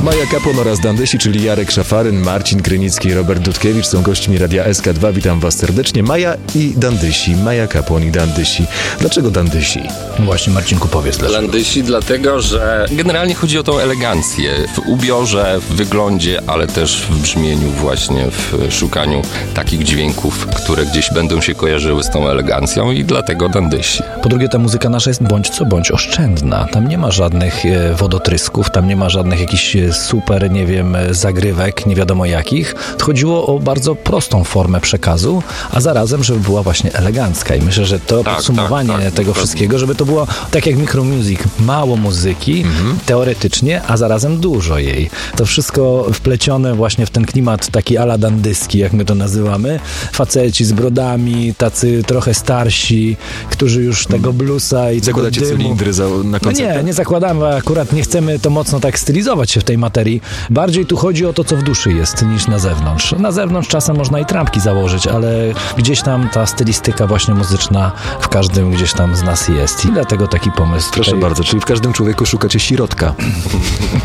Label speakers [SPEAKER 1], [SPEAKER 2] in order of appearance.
[SPEAKER 1] Maja Kapłon oraz Dandysi, czyli Jarek Szafaryn, Marcin Krynicki i Robert Dudkiewicz są gośćmi Radia SK2. Witam was serdecznie. Maja i Dandysi, Maja Kapłon i Dandysi. Dlaczego Dandysi?
[SPEAKER 2] Właśnie, Marcinku, powiedz dlaczego.
[SPEAKER 3] Dandysi dlatego, że generalnie chodzi o tą elegancję w ubiorze, w wyglądzie, ale też w brzmieniu właśnie, w szukaniu takich dźwięków, które gdzieś będą się kojarzyły z tą elegancją i dlatego Dandysi.
[SPEAKER 2] Po drugie, ta muzyka nasza jest bądź co bądź oszczędna. Tam nie ma żadnych wodotrysków, tam nie ma żadnych jakichś super, nie wiem, zagrywek, nie wiadomo jakich. Chodziło o bardzo prostą formę przekazu, a zarazem, żeby była właśnie elegancka. I myślę, że to podsumowanie tego wszystkiego, żeby to było tak jak Micromusic, mało muzyki, teoretycznie, a zarazem dużo jej. To wszystko wplecione właśnie w ten klimat taki ala dandyski, jak my to nazywamy. Faceci z brodami, tacy trochę starsi, którzy już tego bluesa i
[SPEAKER 1] Zakładacie
[SPEAKER 2] tego dymu...
[SPEAKER 1] cylindry na koncertach?
[SPEAKER 2] No nie zakładamy, akurat nie chcemy to mocno tak stylizować się w tej materii. Bardziej tu chodzi o to, co w duszy jest, niż na zewnątrz. Na zewnątrz czasem można i trampki założyć, ale gdzieś tam ta stylistyka właśnie muzyczna w każdym gdzieś tam z nas jest. I dlatego taki pomysł.
[SPEAKER 1] Proszę bardzo, czyli w każdym człowieku szukacie środka.